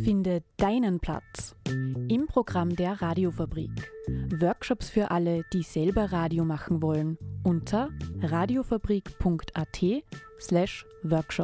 Finde deinen Platz im Programm der Radiofabrik. Workshops für alle, die selber Radio machen wollen, unter radiofabrik.at/workshop.